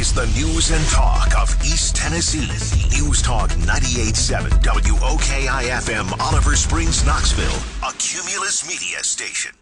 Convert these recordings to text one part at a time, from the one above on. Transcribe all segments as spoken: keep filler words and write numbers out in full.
is the news and talk of East Tennessee. News Talk ninety-eight point seven W O K I F M, Oliver Springs, Knoxville, a Cumulus Media station.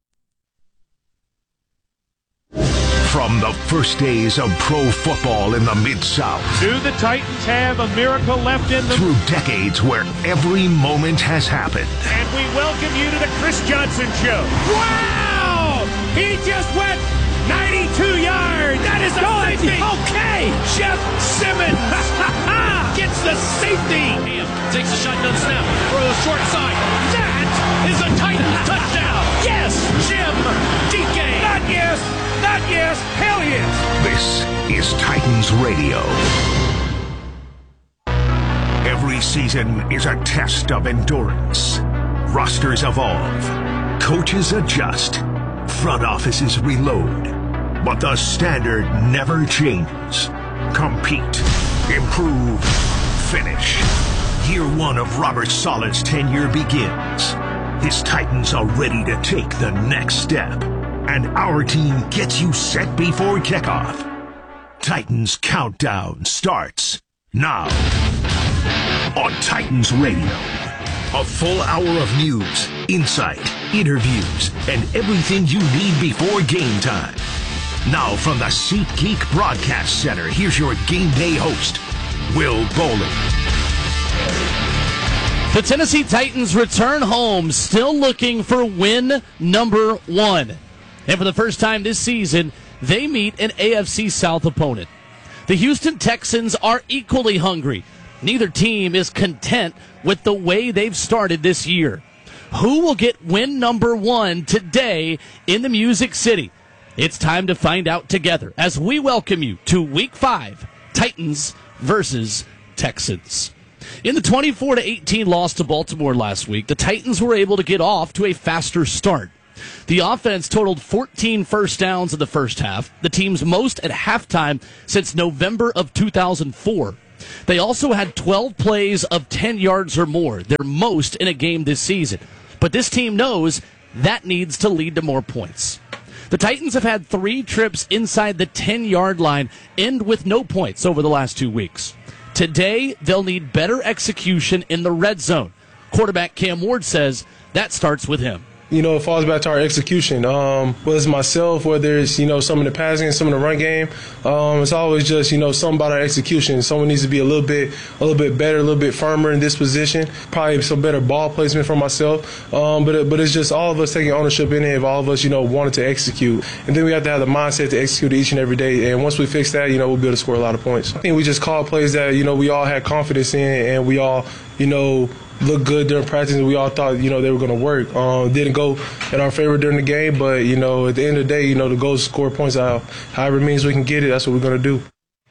From the first days of pro football in the Mid-South. Do the Titans have a miracle left in them? Through decades where every moment has happened. And we welcome you to the Chris Johnson Show. Wow! He just went ninety-two yards. That is a safety. Okay. Jeff Simmons gets the safety. Takes a shotgun snap. Throws short side. That is a Titans touchdown. Yes, Jim D K. Not yes. Not yes. Hell yes. This is Titans Radio. Every season is a test of endurance. Rosters evolve. Coaches adjust. Front offices reload. But the standard never changes. Compete. Improve. Finish. Year one of Robert Saleh's tenure begins. His Titans are ready to take the next step. And our team gets you set before kickoff. Titans Countdown starts now. On Titans Radio. A full hour of news, insight, interviews, and everything you need before game time. Now from the SeatGeek Broadcast Center, here's your game day host, Will Bowling. The Tennessee Titans return home, still looking for win number one. And for the first time this season, they meet an A F C South opponent. The Houston Texans are equally hungry. Neither team is content with the way they've started this year. Who will get win number one today in the Music City? It's time to find out together as we welcome you to Week five, Titans versus Texans. In the twenty-four to eighteen loss to Baltimore last week, the Titans were able to get off to a faster start. The offense totaled fourteen first downs in the first half, the team's most at halftime since November of two thousand four. They also had twelve plays of ten yards or more, their most in a game this season. But this team knows that needs to lead to more points. The Titans have had three trips inside the ten-yard line, end with no points over the last two weeks. Today, they'll need better execution in the red zone. Quarterback Cam Ward says that starts with him. You know, it falls back to our execution. Um, whether it's myself, whether it's, you know, some in the passing, some in the run game, um, it's always just, you know, something about our execution. Someone needs to be a little bit, a little bit better, a little bit firmer in this position. Probably some better ball placement for myself. Um, but it, but it's just all of us taking ownership in it. If all of us, you know, wanted to execute, and then we have to have the mindset to execute each and every day. And once we fix that, you know, we'll be able to score a lot of points. I think we just called plays that, you know, we all had confidence in, and we all, you know, looked good during practice, and we all thought, you know, they were going to work. Um, didn't go in our favor during the game, but, you know, at the end of the day, you know, the goal is to score points out. However it means we can get it, that's what we're going to do.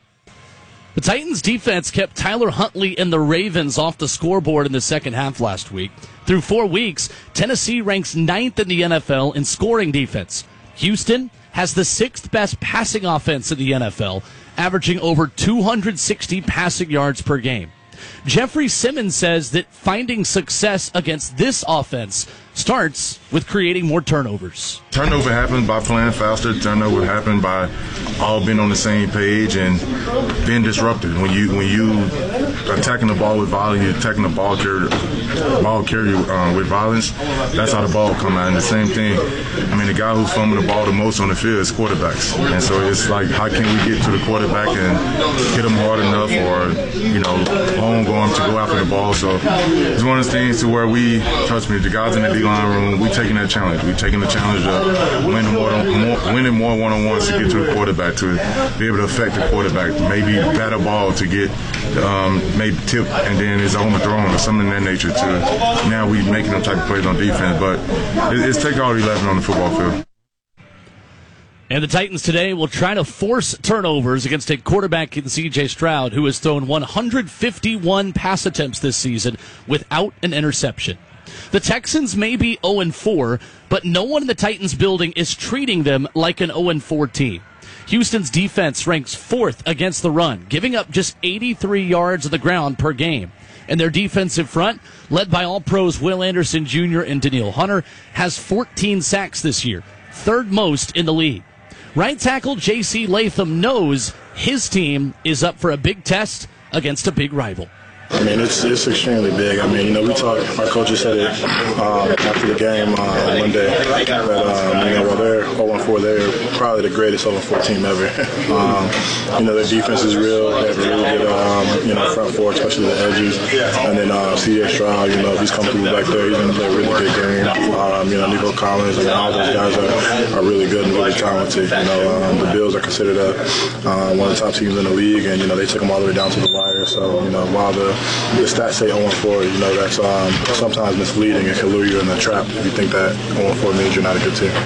The Titans defense kept Tyler Huntley and the Ravens off the scoreboard in the second half last week. Through four weeks, Tennessee ranks ninth in the N F L in scoring defense. Houston has the sixth best passing offense in the N F L, averaging over two hundred sixty passing yards per game. Jeffrey Simmons says that finding success against this offense starts with creating more turnovers. Turnover happens by playing faster. Turnover happens by all being on the same page and being disrupted. When you when you attacking the ball with violence, you're attacking the ball carrier, ball carrier uh, with violence. That's how the ball comes out. And the same thing. I mean, the guy who's fumbling the ball the most on the field is quarterbacks. And so it's like, how can we get to the quarterback and hit him hard enough, or you know, long arm to go after the ball? So it's one of those things to where we, trust me, the guys in the D-line room, we taking that challenge. We taking the challenge of winning more, more, winning more one-on-ones to get to the quarterback, to be able to affect the quarterback, maybe bat a ball to get um, maybe tip, and then it's a home thrown or something of that nature. To now we making them type of plays on defense, but it's take all eleven on the football field. And the Titans today will try to force turnovers against a quarterback in C J Stroud, who has thrown one hundred fifty-one pass attempts this season without an interception. The Texans may be oh and four, but no one in the Titans building is treating them like an oh and four team. Houston's defense ranks fourth against the run, giving up just eighty-three yards on the ground per game. And their defensive front, led by All-Pros Will Anderson Junior and Daniil Hunter, has fourteen sacks this year, third most in the league. Right tackle J C Latham knows his team is up for a big test against a big rival. I mean, it's it's extremely big. I mean, you know, we talked, our coaches said it um, after the game uh, Monday that, um, you know, well, they're oh and four, they're probably the greatest oh and four team ever. um, you know, their defense is real. They have a really good, um, you know, front four, especially the edges. And then uh, C J Stroud, you know, if he's coming through back there, he's going to play a really good game. Um, you know, Nico Collins, I mean, all those guys are, are really good and really talented. You know, um, the Bills are considered a, uh, one of the top teams in the league, and, you know, they took them all the way down to the wire. So, you know, while the the stats say oh and four, you know, that's um, sometimes misleading. It can lure you in the trap if you think that oh and four means you're not a good team.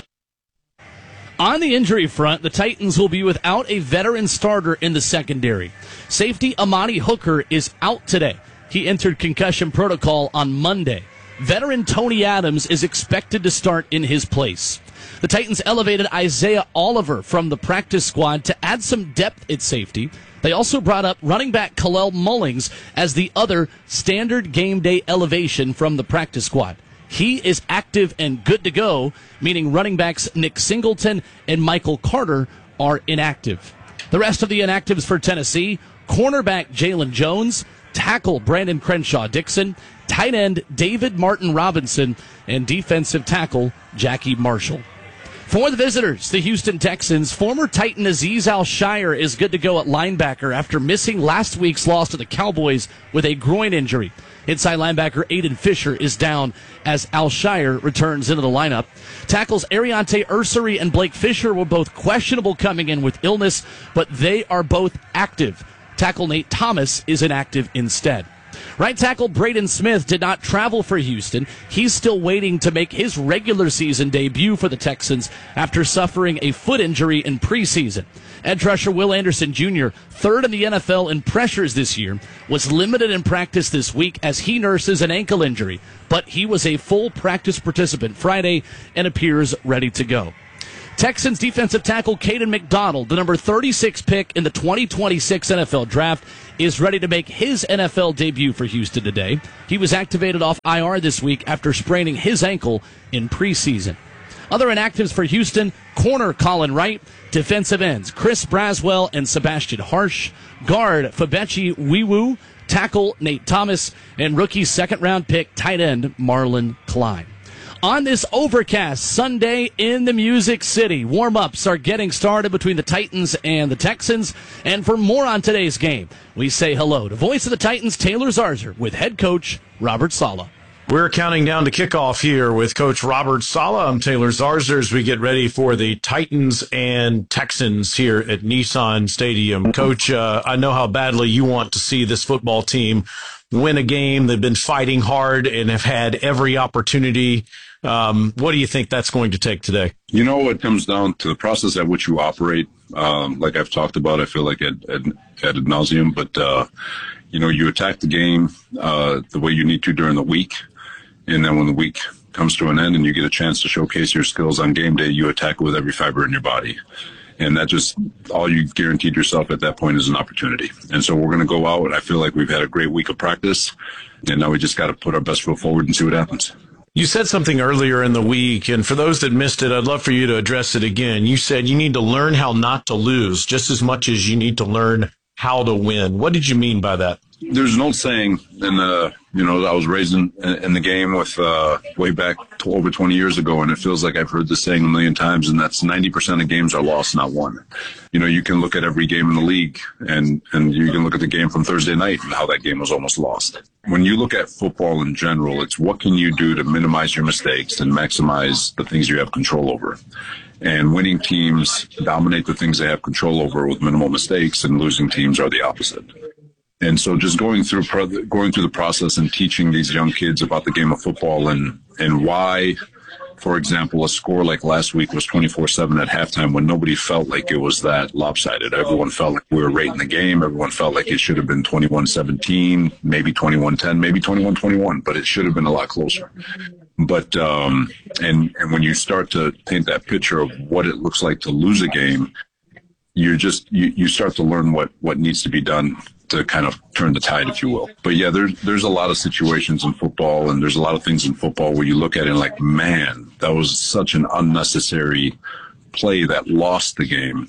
On the injury front, the Titans will be without a veteran starter in the secondary. Safety Amani Hooker is out today. He entered concussion protocol on Monday. Veteran Tony Adams is expected to start in his place. The Titans elevated Isaiah Oliver from the practice squad to add some depth at safety. They also brought up running back Kalel Mullings as the other standard game day elevation from the practice squad. He is active and good to go, meaning running backs Nick Singleton and Michael Carter are inactive. The rest of the inactives for Tennessee: cornerback Jalen Jones, tackle Brandon Crenshaw-Dixon, tight end David Martin Robinson, and defensive tackle Jackie Marshall. For the visitors, the Houston Texans, former Titan Azeez Al-Shire is good to go at linebacker after missing last week's loss to the Cowboys with a groin injury. Inside linebacker Aiden Fisher is down as Al-Shire returns into the lineup. Tackles Ariante Ursary and Blake Fisher were both questionable coming in with illness, but they are both active. Tackle Nate Thomas is inactive instead. Right tackle Braden Smith did not travel for Houston. He's still waiting to make his regular season debut for the Texans after suffering a foot injury in preseason. Edge rusher Will Anderson Junior, third in the N F L in pressures this year, was limited in practice this week as he nurses an ankle injury, but he was a full practice participant Friday and appears ready to go. Texans defensive tackle Caden McDonald, the number thirty-six pick in the twenty twenty-six N F L Draft, is ready to make his N F L debut for Houston today. He was activated off I R this week after spraining his ankle in preseason. Other inactives for Houston: corner Colin Wright, defensive ends Chris Braswell and Sebastian Harsh, guard Fabechi Wiwu, tackle Nate Thomas, and rookie second-round pick tight end Marlon Klein. On this overcast Sunday in the Music City, warm-ups are getting started between the Titans and the Texans. And for more on today's game, we say hello to voice of the Titans, Taylor Zarzour, with head coach Robert Saleh. We're counting down to kickoff here with Coach Robert Saleh. I'm Taylor Zarzour as we get ready for the Titans and Texans here at Nissan Stadium. Coach, uh, I know how badly you want to see this football team win a game. They've been fighting hard and have had every opportunity. Um, what do you think that's going to take today? You know, it comes down to the process at which you operate. Um, like I've talked about, I feel like ad, ad, ad nauseum, but, uh, you know, you attack the game uh, the way you need to during the week. And then when the week comes to an end and you get a chance to showcase your skills on game day, you attack it with every fiber in your body. And that just, all you guaranteed yourself at that point is an opportunity. And so we're going to go out. I feel like we've had a great week of practice, and now we just got to put our best foot forward and see what happens. You said something earlier in the week, and for those that missed it, I'd love for you to address it again. You said you need to learn how not to lose just as much as you need to learn how to win. What did you mean by that? There's an old saying, and uh, you know, I was raised in, in the game with uh, way back to over twenty years ago, and it feels like I've heard this saying a million times, and that's ninety percent of games are lost, not won. You know, you can look at every game in the league, and, and you can look at the game from Thursday night and how that game was almost lost. When you look at football in general, it's what can you do to minimize your mistakes and maximize the things you have control over. And winning teams dominate the things they have control over with minimal mistakes, and losing teams are the opposite. And so just going through going through the process and teaching these young kids about the game of football and, and why, for example, a score like last week was twenty-four seven at halftime when nobody felt like it was that lopsided. Everyone felt like we were right in the game. Everyone felt like it should have been twenty-one seventeen, maybe twenty-one ten, maybe twenty-one twenty-one, but it should have been a lot closer. But um, and, and when you start to paint that picture of what it looks like to lose a game, you're just you, you start to learn what, what needs to be done to kind of turn the tide, if you will. But yeah, there's there's a lot of situations in football, and there's a lot of things in football where you look at it and like, man, that was such an unnecessary play that lost the game.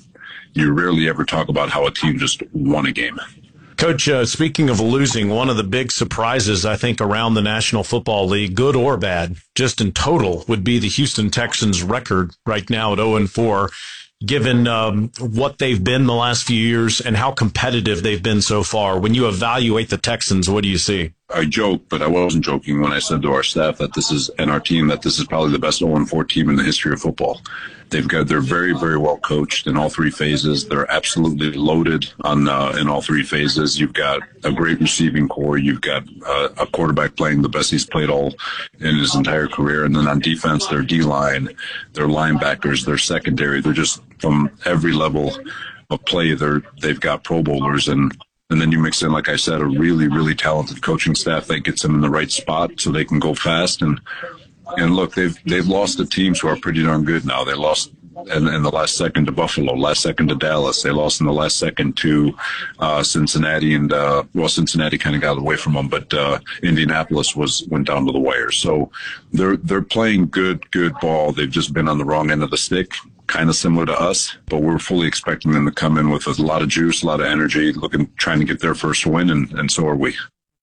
you rarely ever talk about how a team just won a game. Coach, uh, speaking of losing, one of the big surprises, I think, around the National Football League, good or bad, just in total, would be the Houston Texans record right now at oh and four, given um, what they've been the last few years and how competitive they've been so far. When you evaluate the Texans, what do you see? I joke, but I wasn't joking when I said to our staff that this is, and our team, that this is probably the best oh and four team in the history of football. They've got, they're very, very well coached in all three phases. They're absolutely loaded on uh, in all three phases. You've got a great receiving core. You've got uh, a quarterback playing the best he's played all in his entire career. And then on defense, their D-line, their linebackers, their secondary. They're just from every level of play. They're they've got Pro Bowlers, and and then you mix in, like I said, a really, really talented coaching staff that gets them in the right spot so they can go fast. And And look, they've they've lost to teams who are pretty darn good now. They lost in, in the last second to Buffalo, last second to Dallas. They lost in the last second to uh, Cincinnati, and uh, well, Cincinnati kind of got away from them, but uh, Indianapolis was went down to the wire. So they're they're playing good good ball. They've just been on the wrong end of the stick, kind of similar to us. But we're fully expecting them to come in with a lot of juice, a lot of energy, looking trying to get their first win, and, and so are we.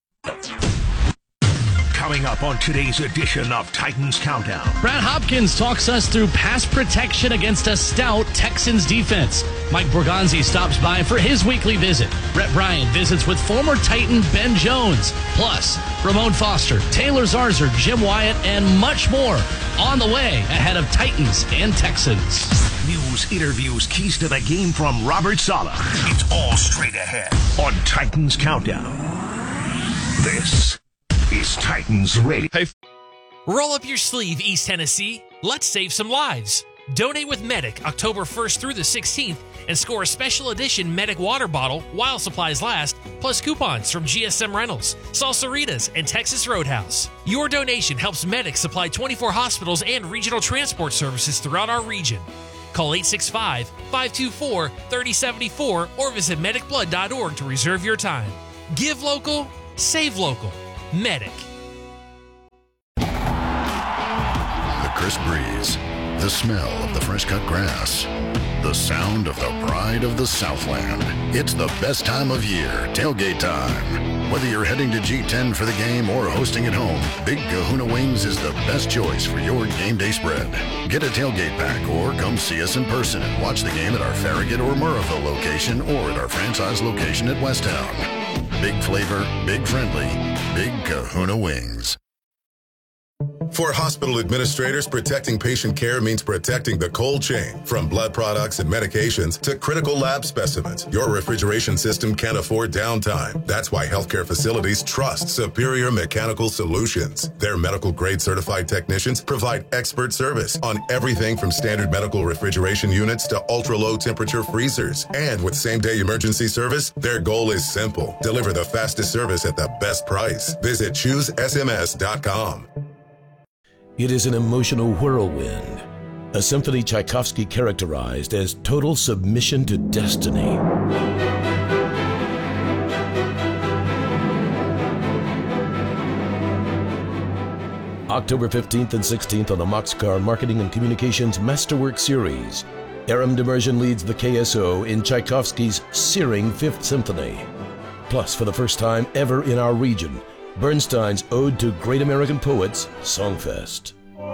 Coming up on today's edition of Titans Countdown. Brad Hopkins talks us through pass protection against a stout Texans defense. Mike Borgonzi stops by for his weekly visit. Brett Bryant visits with former Titan Ben Jones. Plus, Ramon Foster, Taylor Zarzour, Jim Wyatt, and much more on the way ahead of Titans and Texans. News, interviews, keys to the game from Robert Saleh. It's all straight ahead on Titans Countdown. This is Titans Radio. Hey. Roll up your sleeve, East Tennessee. Let's save some lives. Donate with Medic October first through the sixteenth and score a special edition Medic water bottle while supplies last, plus coupons from G S M Rentals, Salsaritas, and Texas Roadhouse. Your donation helps Medic supply twenty-four hospitals and regional transport services throughout our region. Call eight six five, five two four, three zero seven four or visit medic blood dot org to reserve your time. Give local, save local. Medic. The crisp breeze, the smell of the fresh cut grass, the sound of the pride of the Southland. It's the best time of year, tailgate time. Whether you're heading to G ten for the game or hosting at home, Big Kahuna Wings is the best choice for your game day spread. Get a tailgate pack or come see us in person and watch the game at our Farragut or Murrayville location or at our franchise location at Westtown. Big flavor, big friendly, Big Kahuna Wings. For hospital administrators, protecting patient care means protecting the cold chain. From blood products and medications to critical lab specimens, your refrigeration system can't afford downtime. That's why healthcare facilities trust Superior Mechanical Solutions. Their medical-grade certified technicians provide expert service on everything from standard medical refrigeration units to ultra-low temperature freezers. And with same-day emergency service, their goal is simple: deliver the fastest service at the best price. Visit choose S M S dot com. It is an emotional whirlwind, a symphony Tchaikovsky characterized as total submission to destiny. October fifteenth and sixteenth on the Moxcar Marketing and Communications Masterwork Series, Aram Demersion leads the K S O in Tchaikovsky's searing Fifth Symphony. Plus, for the first time ever in our region, Bernstein's Ode to Great American Poets, Songfest.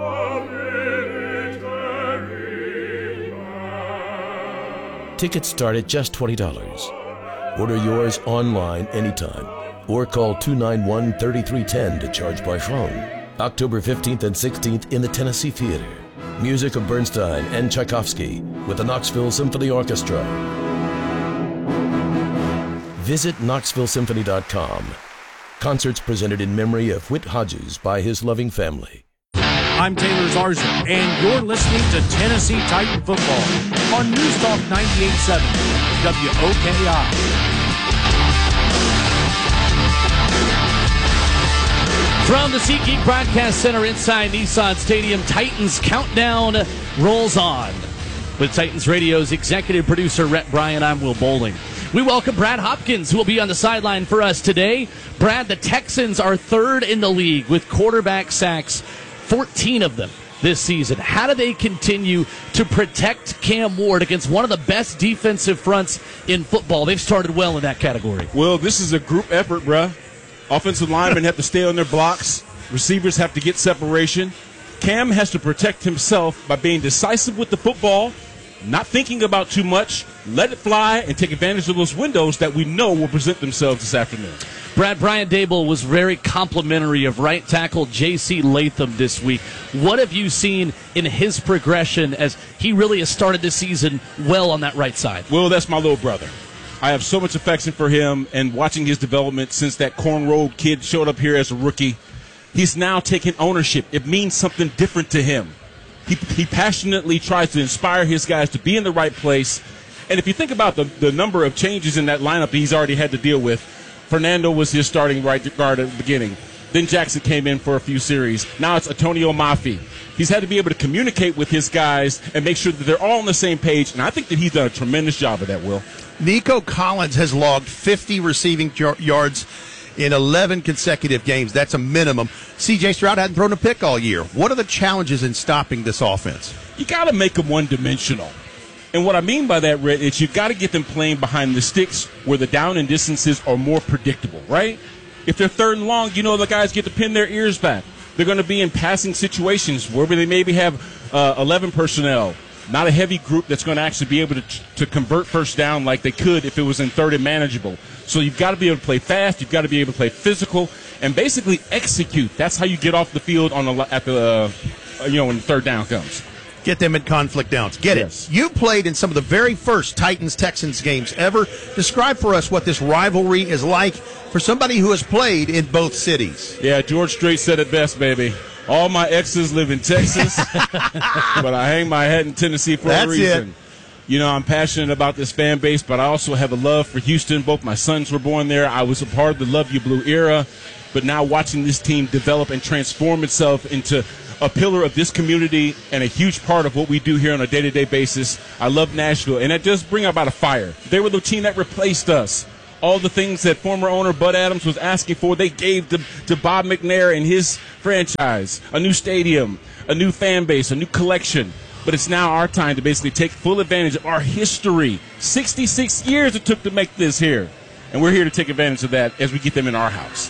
Tickets start at just twenty dollars. Order yours online anytime or call two nine one, three three one zero to charge by phone. October fifteenth and sixteenth in the Tennessee Theater. Music of Bernstein and Tchaikovsky with the Knoxville Symphony Orchestra. Visit knoxville symphony dot com. Concerts presented in memory of Whit Hodges by his loving family. I'm Taylor Zarzour, and you're listening to Tennessee Titan Football on News Talk ninety-eight point seven W O K I. From the SeatGeek Broadcast Center inside Nissan Stadium, Titans Countdown rolls on. With Titans Radio's executive producer, Rhett Bryan, I'm Will Bowling. We welcome Brad Hopkins, who will be on the sideline for us today. Brad, the Texans are third in the league with quarterback sacks, fourteen of them. this season. How do they continue to protect Cam Ward against one of the best defensive fronts in football? They've started well in that category. Well, this is a group effort, bruh. Offensive linemen have to stay on their blocks. Receivers have to get separation. Cam has to protect himself by being decisive with the football, not thinking about too much, let it fly, and take advantage of those windows that we know will present themselves this afternoon. Brad, Brian Dable was very complimentary of right tackle J C Latham this week. What have you seen in his progression as he really has started this season well on that right side? Well, that's my little brother. I have so much affection for him, and watching his development since that cornrow kid showed up here as a rookie. He's now taking ownership. It means something different to him. He, he passionately tries to inspire his guys to be in the right place. And if you think about the, the number of changes in that lineup that he's already had to deal with, Fernando was his starting right guard at the beginning. Then Jackson came in for a few series. Now it's Antonio Mafi. He's had to be able to communicate with his guys and make sure that they're all on the same page, and I think that he's done a tremendous job of that, Will. Nico Collins has logged fifty receiving yards in eleven consecutive games. That's a minimum. C J Stroud hadn't thrown a pick all year. What are the challenges in stopping this offense? You got to make them one-dimensional. And what I mean by that, Red, is you got to get them playing behind the sticks where the down and distances are more predictable, right? If they're third and long, you know the guys get to pin their ears back. They're going to be in passing situations where they maybe have uh, eleven personnel, not a heavy group that's going to actually be able to to convert first down like they could if it was in third and manageable. So you've got to be able to play fast. You've got to be able to play physical and basically execute. That's how you get off the field on the at the uh, you know when the third down comes. Get them in conflict downs. Get yes. it. You played in some of the very first Titans-Texans games ever. Describe for us what this rivalry is like for somebody who has played in both cities. Yeah, George Strait said it best, baby. All my exes live in Texas, but I hang my head in Tennessee for That's a reason. It. You know, I'm passionate about this fan base, but I also have a love for Houston. Both my sons were born there. I was a part of the Love You Blue era, but now watching this team develop and transform itself into a pillar of this community and a huge part of what we do here on a day-to-day basis. I love Nashville, and that does bring about a fire. They were the team that replaced us. All the things that former owner Bud Adams was asking for, they gave to, to Bob McNair and his franchise. A new stadium, a new fan base, a new collection. But it's now our time to basically take full advantage of our history. sixty-six years it took to make this here. And we're here to take advantage of that as we get them in our house.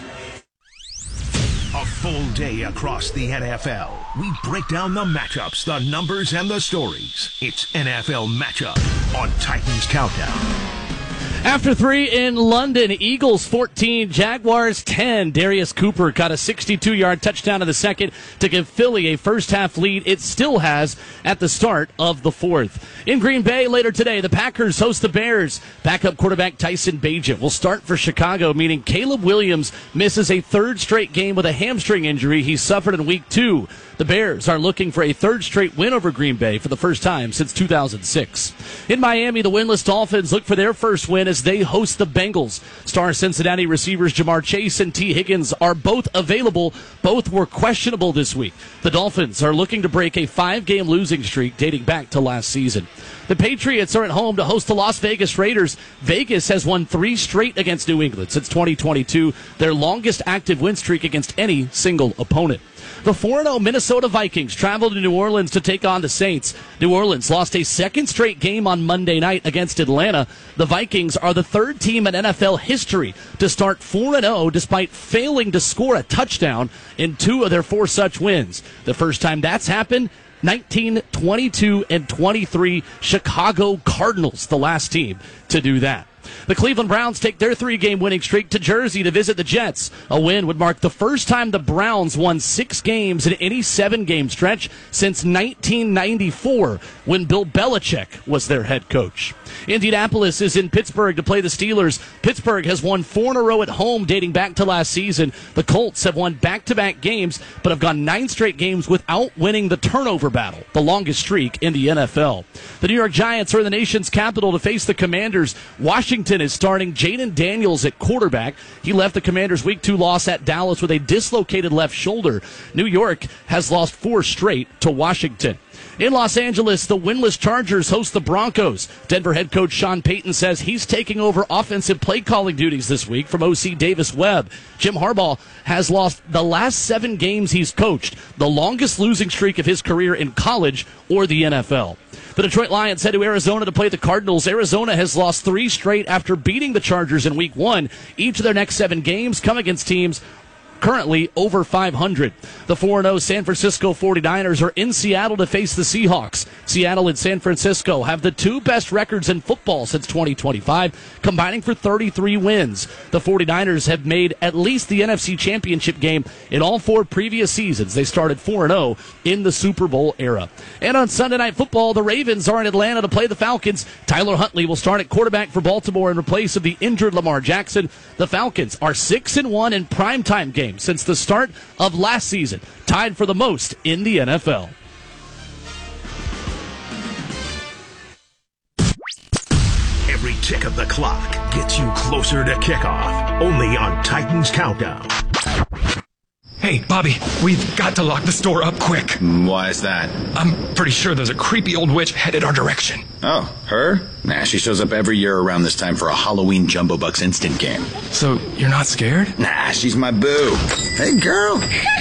A full day across the N F L. We break down the matchups, the numbers, and the stories. It's N F L Matchup on Titans Countdown. After three in London, Eagles fourteen, Jaguars ten. Darius Cooper caught a sixty-two-yard touchdown in the second to give Philly a first-half lead it still has at the start of the fourth. In Green Bay later today, the Packers host the Bears. Backup quarterback Tyson Bagent will start for Chicago, meaning Caleb Williams misses a third straight game with a hamstring injury he suffered in week two. The Bears are looking for a third straight win over Green Bay for the first time since two thousand six. In Miami, the winless Dolphins look for their first win as they host the Bengals. Star Cincinnati receivers Jamar Chase and T. Higgins are both available. Both were questionable this week. The Dolphins are looking to break a five-game losing streak dating back to last season. The Patriots are at home to host the Las Vegas Raiders. Vegas has won three straight against New England since twenty twenty-two, their longest active win streak against any single opponent. The four and oh Minnesota Vikings travel to New Orleans to take on the Saints. New Orleans lost a second straight game on Monday night against Atlanta. The Vikings are the third team in N F L history to start four and oh despite failing to score a touchdown in two of their four such wins. The first time that's happened, nineteen, twenty-two, and twenty-three, Chicago Cardinals, the last team to do that. The Cleveland Browns take their three-game winning streak to Jersey to visit the Jets. A win would mark the first time the Browns won six games in any seven-game stretch since nineteen ninety-four, when Bill Belichick was their head coach. Indianapolis is in Pittsburgh to play the Steelers. Pittsburgh has won four in a row at home dating back to last season. The Colts have won back-to-back games, but have gone nine straight games without winning the turnover battle, the longest streak in the N F L. The New York Giants are in the nation's capital to face the Commanders. Washington is starting Jaden Daniels at quarterback. He left the Commanders' week two loss at Dallas with a dislocated left shoulder. New York has lost four straight to Washington. In Los Angeles, the winless Chargers host the Broncos. Denver head coach Sean Payton says he's taking over offensive play calling duties this week from O C Davis Webb. Jim Harbaugh has lost the last seven games he's coached, the longest losing streak of his career in college or the N F L. The Detroit Lions head to Arizona to play the Cardinals. Arizona has lost three straight after beating the Chargers in week one. Each of their next seven games come against teams currently over five hundred. The four and oh San Francisco forty-niners are in Seattle to face the Seahawks. Seattle and San Francisco have the two best records in football since twenty twenty-five, combining for thirty-three wins. The forty-niners have made at least the N F C Championship game in all four previous seasons. They started four and oh in the Super Bowl era. And on Sunday Night Football, the Ravens are in Atlanta to play the Falcons. Tyler Huntley will start at quarterback for Baltimore in replace of the injured Lamar Jackson. The Falcons are six and one in primetime games since the start of last season, tied for the most in the N F L. Every tick of the clock gets you closer to kickoff, only on Titans Countdown. Hey, Bobby, we've got to lock the store up quick. Why is that? I'm pretty sure there's a creepy old witch headed our direction. Oh, her? Nah, she shows up every year around this time for a Halloween Jumbo Bucks instant game. So, you're not scared? Nah, she's my boo. Hey, girl.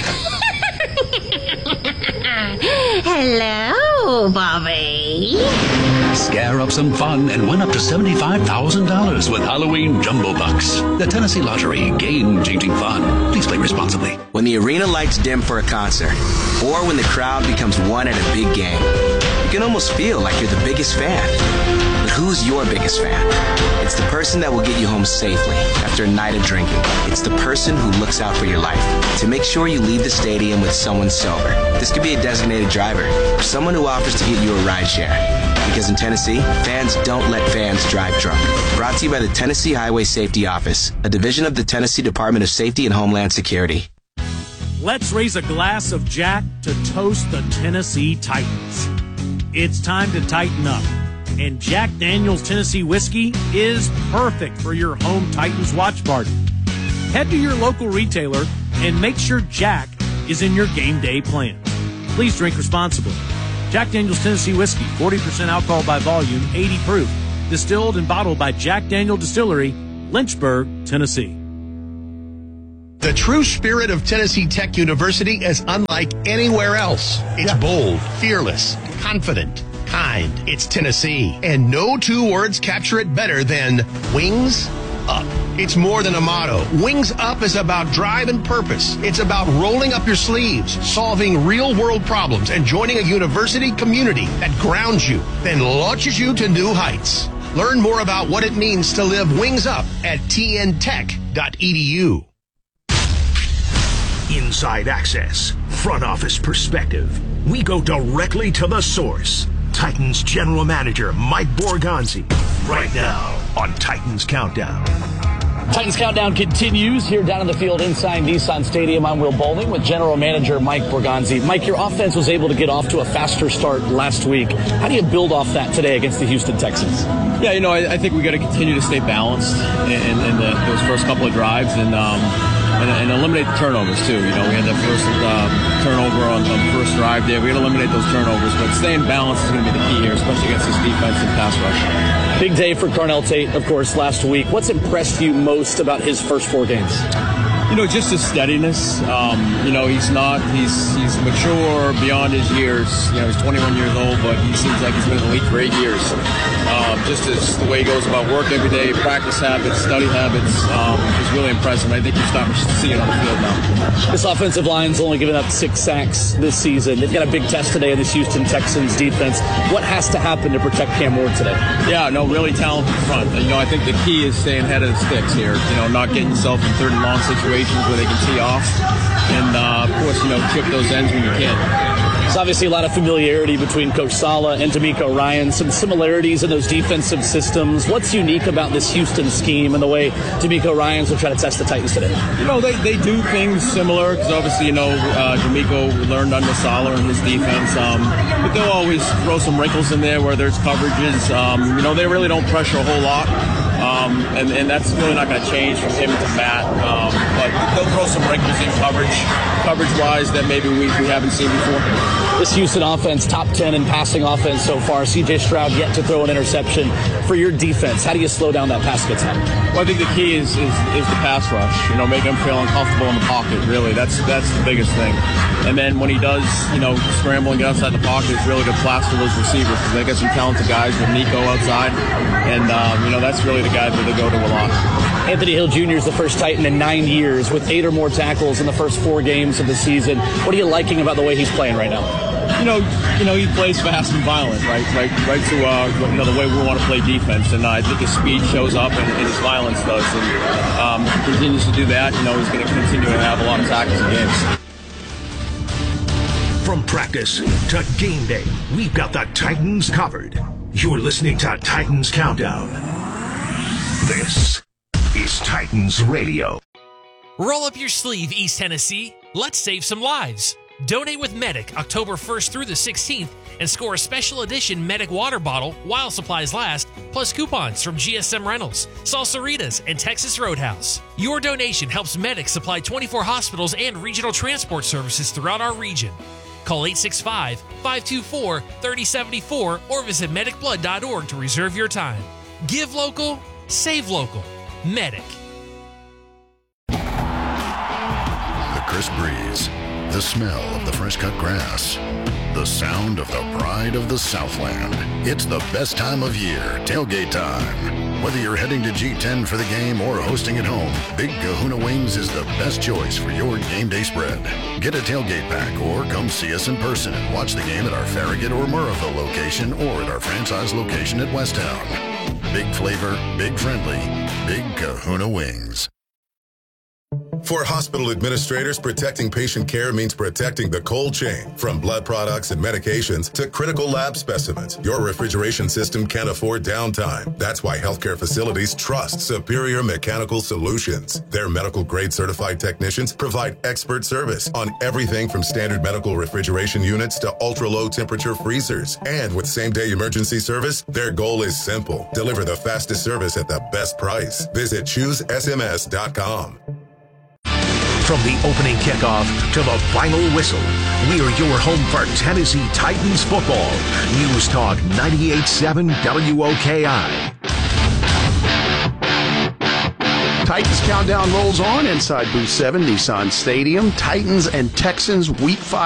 Hello, Bobby. Scare up some fun and win up to seventy-five thousand dollars with Halloween Jumbo Bucks. The Tennessee Lottery, game-changing fun. Please play responsibly. When the arena lights dim for a concert, or when the crowd becomes one at a big game, you can almost feel like you're the biggest fan. But who's your biggest fan? It's the person that will get you home safely after a night of drinking. It's the person who looks out for your life to make sure you leave the stadium with someone sober. This could be a designated driver or someone who offers to get you a ride share. Because in Tennessee, fans don't let fans drive drunk. Brought to you by the Tennessee Highway Safety Office, a division of the Tennessee Department of Safety and Homeland Security. Let's raise a glass of Jack to toast the Tennessee Titans. It's time to tighten up. And Jack Daniel's Tennessee Whiskey is perfect for your home Titans watch party. Head to your local retailer and make sure Jack is in your game day plans. Please drink responsibly. Jack Daniel's Tennessee Whiskey, forty percent alcohol by volume, eighty proof. Distilled and bottled by Jack Daniel Distillery, Lynchburg, Tennessee. The true spirit of Tennessee Tech University is unlike anywhere else. It's yeah. bold, fearless, confident, kind. It's Tennessee. And no two words capture it better than Wings Up. It's more than a motto. Wings Up is about drive and purpose. It's about rolling up your sleeves, solving real-world problems, and joining a university community that grounds you, then launches you to new heights. Learn more about what it means to live Wings Up at t n tech dot e d u. Inside access, front office perspective. We go directly to the source. Titans General Manager Mike Borgonzi, right now on Titans Countdown. Titans Countdown continues here down in the field inside Nissan Stadium. I'm Will Bowling with General Manager Mike Borgonzi. Mike, your offense was able to get off to a faster start last week. How do you build off that today against the Houston Texans? Yeah, you know, I, I think we got to continue to stay balanced in, in, in the, those first couple of drives and um, and, and eliminate the turnovers too. You know, we had that first um, turnover on, on the first drive there. We got to eliminate those turnovers, but staying balanced is going to be the key here, especially against this defense and pass rush. Big day for Carnell Tate, of course, last week. What's impressed you most about his first four games? You know, just his steadiness. Um, you know, he's not, he's he's mature beyond his years. You know, he's twenty-one years old, but he seems like he's been in the league for eight years. Um, just as the way he goes about work every day, practice habits, study habits, um, is really impressive. I think you're starting to see it on the field now. This offensive line's only given up six sacks this season. They've got a big test today in this Houston Texans defense. What has to happen to protect Cam Ward today? Yeah, no, really talented front. You know, I think the key is staying ahead of the sticks here. You know, not getting yourself in third and long situations where they can tee off, and uh, of course, you know, chip those ends when you can. There's obviously a lot of familiarity between Coach Saleh and DeMeco Ryan, some similarities in those defensive systems. What's unique about this Houston scheme and the way DeMeco Ryans will try to test the Titans today? You know, they, they do things similar because obviously, you know, uh, DeMeco learned under Saleh and his defense, um, but they'll always throw some wrinkles in there where there's coverages. Um, you know, they really don't pressure a whole lot. Um, and, and that's really not going to change from him to Matt. Um, but they'll throw some wrinkles in coverage, coverage-wise that maybe we, we haven't seen before. This Houston offense, top ten in passing offense so far. C J Stroud yet to throw an interception. For your defense, how do you slow down that pass attack? Well, I think the key is, is is the pass rush. You know, making him feel uncomfortable in the pocket. Really, that's that's the biggest thing. And then when he does, you know, scramble and get outside the pocket, it's really to plaster those receivers because they got some talented guys with Nico outside, and um, you know that's really the guy that they go to a lot. Anthony Hill Junior is the first Titan in nine years with eight or more tackles in the first four games of the season. What are you liking about the way he's playing right now? You know, you know, he plays fast and violent, right? Right, right to uh, you know the way we want to play defense, and uh, I think his speed shows up and, and his violence does. And um, if he continues to do that, you know, he's going to continue to have a lot of tackles and games. From practice to game day, we've got the Titans covered. You're listening to Titans Countdown. This is Titans Radio. Roll up your sleeve, East Tennessee. Let's save some lives. Donate with Medic October first through the sixteenth and score a special edition Medic water bottle while supplies last, plus coupons from G S M Rentals, Salsaritas, and Texas Roadhouse. Your donation helps Medic supply twenty-four hospitals and regional transport services throughout our region. Call eight six five, five two four, three oh seven four or visit medic blood dot org to reserve your time. Give local, save local. Medic. The crisp breeze, the smell of the fresh cut grass, the sound of the pride of the Southland. It's the best time of year, tailgate time. Whether you're heading to G ten for the game or hosting at home, Big Kahuna Wings is the best choice for your game day spread. Get a tailgate pack or come see us in person and watch the game at our Farragut or Murrahville location or at our franchise location at Westtown. Big flavor, big friendly, Big Kahuna Wings. For hospital administrators, protecting patient care means protecting the cold chain. From blood products and medications to critical lab specimens, your refrigeration system can't afford downtime. That's why healthcare facilities trust Superior Mechanical Solutions. Their medical-grade certified technicians provide expert service on everything from standard medical refrigeration units to ultra-low temperature freezers. And with same-day emergency service, their goal is simple: deliver the fastest service at the best price. Visit choose S M S dot com. From the opening kickoff to the final whistle, we're your home for Tennessee Titans football. News Talk ninety-eight seven W O K I. Titans Countdown rolls on inside Booth seven, Nissan Stadium. Titans and Texans, Week five.